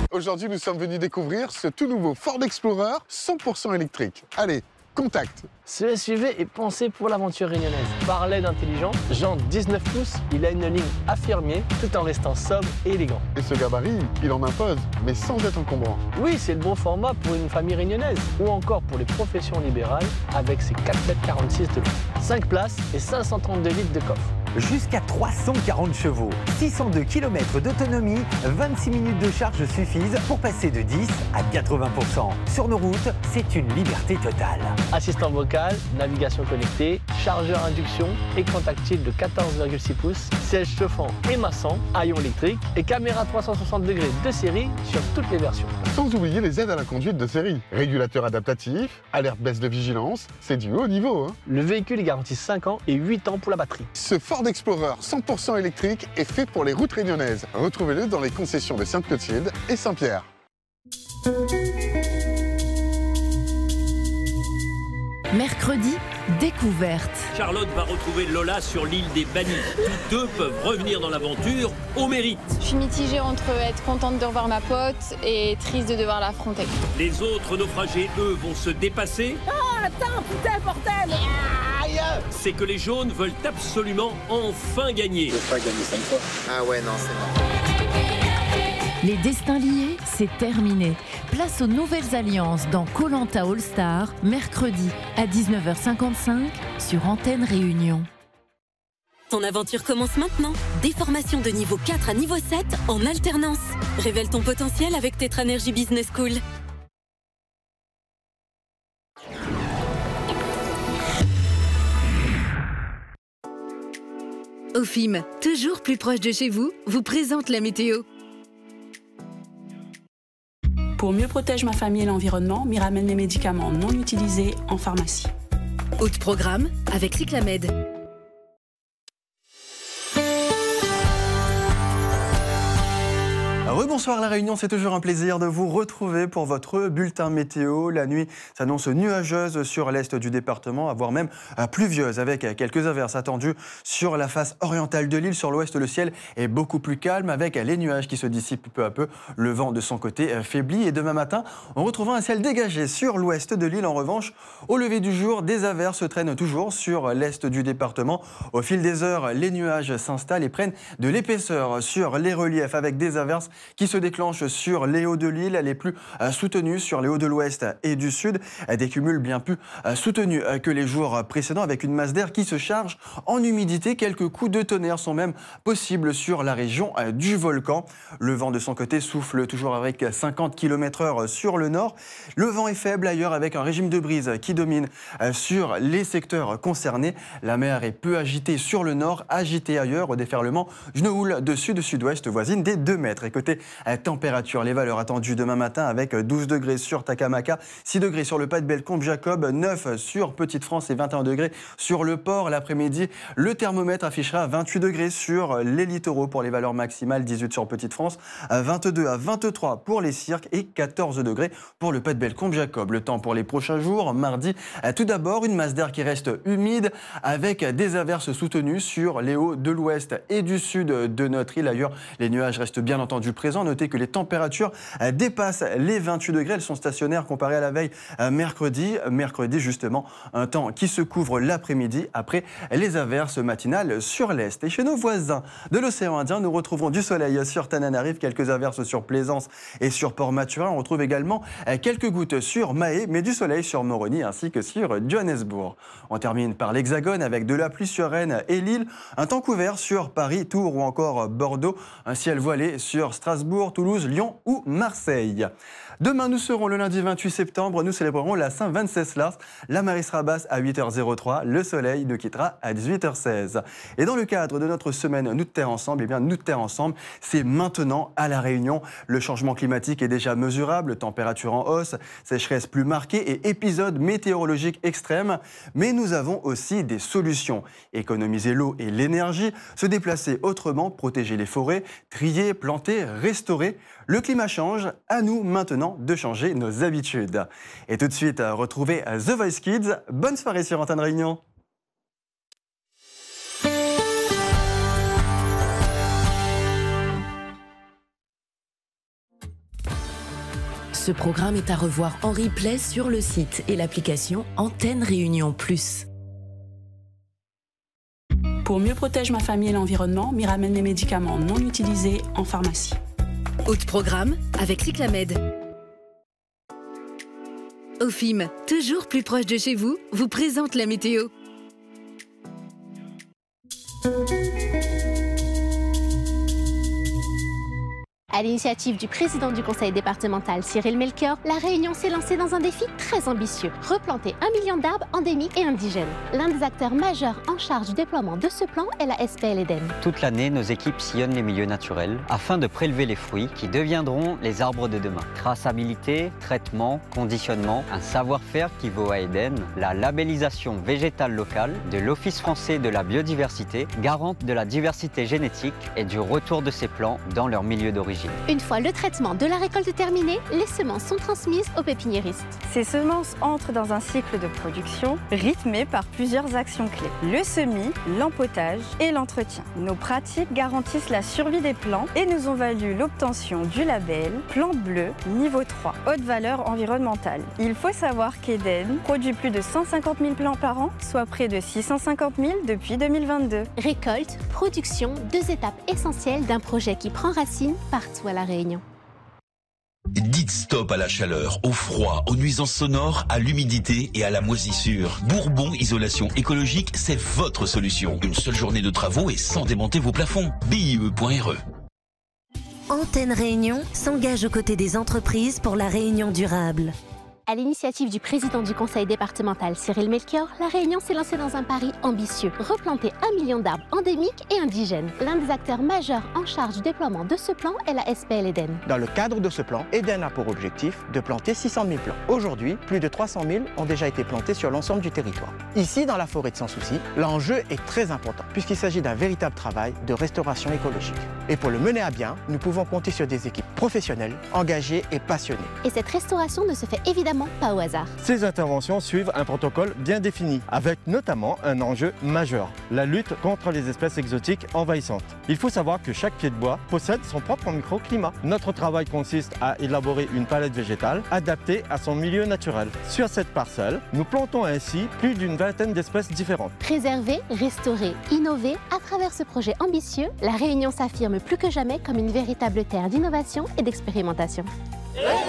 Aujourd'hui, nous sommes venus découvrir ce tout nouveau Ford Explorer 100% électrique. Allez, contact. Ce SUV est pensé pour l'aventure réunionnaise. Par LED intelligent, jantes 19 pouces, il a une ligne affirmée tout en restant sobre et élégant. Et ce gabarit, il en impose, mais sans être encombrant. Oui, c'est le bon format pour une famille réunionnaise ou encore pour les professions libérales avec ses 4,46 m de long. 5 places et 532 litres de coffre. Jusqu'à 340 chevaux, 602 km d'autonomie, 26 minutes de charge suffisent pour passer de 10 à 80%. Sur nos routes, c'est une liberté totale. Assistant vocal, navigation connectée, chargeur induction, écran tactile de 14,6 pouces, siège chauffant et massant, haillon électrique et caméra 360 degrés de série sur toutes les versions. Sans oublier les aides à la conduite de série. Régulateur adaptatif, alerte baisse de vigilance, c'est du haut niveau. Le véhicule est garanti 5 ans et 8 ans pour la batterie. Ce Ford Explorer 100% électrique est fait pour les routes réunionnaises. Retrouvez-le dans les concessions de Sainte-Clotilde et Saint-Pierre. Mercredi, découverte. Charlotte va retrouver Lola sur l'île des Bannis. Tous deux peuvent revenir dans l'aventure au mérite. Je suis mitigée entre être contente de revoir ma pote et triste de devoir l'affronter. Les autres naufragés, eux, vont se dépasser. Ah, attends, putain, bordel! Aïe! C'est que les jaunes veulent absolument enfin gagner. Je vais pas gagner 5 fois. Ah ouais, non, c'est bon. Les destins liés, c'est terminé. Place aux nouvelles alliances dans Koh-Lanta All-Star, mercredi à 19h55 sur Antenne Réunion. Ton aventure commence maintenant. Des formations de niveau 4 à niveau 7 en alternance. Révèle ton potentiel avec Tetranergy Business School. Ofim, toujours plus proche de chez vous, vous présente la météo. Pour mieux protéger ma famille et l'environnement, m'y ramène les médicaments non utilisés en pharmacie. Haute programme avec Cyclamed. Rebonsoir La Réunion, c'est toujours un plaisir de vous retrouver pour votre bulletin météo. La nuit s'annonce nuageuse sur l'est du département, voire même pluvieuse, avec quelques averses attendues sur la face orientale de l'île. Sur l'ouest, le ciel est beaucoup plus calme, avec les nuages qui se dissipent peu à peu. Le vent de son côté faiblit. Et demain matin, on retrouvera un ciel dégagé sur l'ouest de l'île. En revanche, au lever du jour, des averses traînent toujours sur l'est du département. Au fil des heures, les nuages s'installent et prennent de l'épaisseur sur les reliefs, avec des averses qui se déclenchent sur les hauts de l'île, les plus soutenues sur les hauts de l'ouest et du sud, des cumuls bien plus soutenus que les jours précédents, avec une masse d'air qui se charge en humidité. Quelques coups de tonnerre sont même possibles sur la région du volcan. Le vent de son côté souffle toujours avec 50 km/h sur le nord. Le vent est faible ailleurs, avec un régime de brise qui domine sur les secteurs concernés. La mer est peu agitée sur le nord, agitée ailleurs, au déferlement d'une houle de sud-sud-ouest voisine des 2 mètres. Et côté température, les valeurs attendues demain matin, avec 12 degrés sur Takamaka, 6 degrés sur le Pas de Bellecombe-Jacob, 9 sur Petite-France et 21 degrés sur le port. L'après-midi, le thermomètre affichera 28 degrés sur les littoraux pour les valeurs maximales, 18 sur Petite-France, 22 à 23 pour les cirques et 14 degrés pour le Pas de Bellecombe-Jacob. Le temps pour les prochains jours, mardi, tout d'abord, une masse d'air qui reste humide, avec des averses soutenues sur les hauts de l'ouest et du sud de notre île. Ailleurs, les nuages restent bien entendu présents. Notez que les températures dépassent les 28 degrés. Elles sont stationnaires comparées à la veille mercredi. Mercredi, justement, un temps qui se couvre l'après-midi après les averses matinales sur l'est. Et chez nos voisins de l'océan Indien, nous retrouvons du soleil sur Tananarive, quelques averses sur Plaisance et sur Port-Maturin. On retrouve également quelques gouttes sur Mahé, mais du soleil sur Moroni ainsi que sur Johannesburg. On termine par l'Hexagone avec de la pluie sur Rennes et Lille, un temps couvert sur Paris, Tours ou encore Bordeaux, un ciel voilé sur Strasbourg, Toulouse, Lyon ou Marseille. Demain, nous serons le lundi 28 septembre. Nous célébrerons la Saint-Venceslas. La marée sera basse à 8h03. Le soleil nous quittera à 18h16. Et dans le cadre de notre semaine Nous de Terre Ensemble, eh bien, Nous de Terre Ensemble, c'est maintenant à La Réunion. Le changement climatique est déjà mesurable. Température en hausse, sécheresse plus marquée et épisodes météorologiques extrêmes. Mais nous avons aussi des solutions. Économiser l'eau et l'énergie, se déplacer autrement, protéger les forêts, trier, planter, restaurer. Le climat change, à nous maintenant de changer nos habitudes. Et tout de suite, retrouvez The Voice Kids. Bonne soirée sur Antenne Réunion. Ce programme est à revoir en replay sur le site et l'application Antenne Réunion Plus. Pour mieux protéger ma famille et l'environnement, MI ramène les médicaments non utilisés en pharmacie. Autre programme avec Cyclamed. Ofim, toujours plus proche de chez vous, vous présente la météo. À l'initiative du président du conseil départemental Cyril Melchior, la Réunion s'est lancée dans un défi très ambitieux, replanter 1 million d'arbres endémiques et indigènes. L'un des acteurs majeurs en charge du déploiement de ce plan est la SPL Eden. Toute l'année, nos équipes sillonnent les milieux naturels afin de prélever les fruits qui deviendront les arbres de demain. Traçabilité, traitement, conditionnement, un savoir-faire qui vaut à Eden la labellisation végétale locale de l'Office français de la biodiversité, garante de la diversité génétique et du retour de ces plants dans leur milieu d'origine. Une fois le traitement de la récolte terminé, les semences sont transmises aux pépiniéristes. Ces semences entrent dans un cycle de production rythmé par plusieurs actions clés. Le semis, l'empotage et l'entretien. Nos pratiques garantissent la survie des plants et nous ont valu l'obtention du label Plan Bleu niveau 3, haute valeur environnementale. Il faut savoir qu'Eden produit plus de 150 000 plants par an, soit près de 650 000 depuis 2022. Récolte, production, 2 étapes essentielles d'un projet qui prend racine partout à La Réunion. Dites stop à la chaleur, au froid, aux nuisances sonores, à l'humidité et à la moisissure. Bourbon Isolation Écologique, c'est votre solution. Une seule journée de travaux et sans démonter vos plafonds. BIE.re. Antenne Réunion s'engage aux côtés des entreprises pour la Réunion durable. À l'initiative du président du conseil départemental Cyril Melchior, la Réunion s'est lancée dans un pari ambitieux, replanter 1 million d'arbres endémiques et indigènes. L'un des acteurs majeurs en charge du déploiement de ce plan est la SPL Eden. Dans le cadre de ce plan, Eden a pour objectif de planter 600 000 plants. Aujourd'hui, plus de 300 000 ont déjà été plantés sur l'ensemble du territoire. Ici, dans la forêt de Sans Souci, l'enjeu est très important, puisqu'il s'agit d'un véritable travail de restauration écologique. Et pour le mener à bien, nous pouvons compter sur des équipes professionnelles, engagées et passionnées. Et cette restauration ne se fait évidemment pas au hasard. Ces interventions suivent un protocole bien défini, avec notamment un enjeu majeur, la lutte contre les espèces exotiques envahissantes. Il faut savoir que chaque pied de bois possède son propre microclimat. Notre travail consiste à élaborer une palette végétale adaptée à son milieu naturel. Sur cette parcelle, nous plantons ainsi plus d'une vingtaine d'espèces différentes. Préserver, restaurer, innover, à travers ce projet ambitieux, la Réunion s'affirme plus que jamais comme une véritable terre d'innovation et d'expérimentation.